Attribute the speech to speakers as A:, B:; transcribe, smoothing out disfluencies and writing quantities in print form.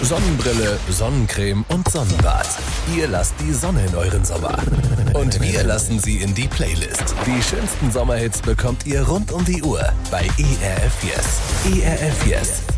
A: Sonnenbrille, Sonnencreme und Sonnenbad. Ihr lasst die Sonne in euren Sommer. Und wir lassen sie in die Playlist. Die schönsten Sommerhits bekommt ihr rund um die Uhr bei ERF Yes. ERF Yes.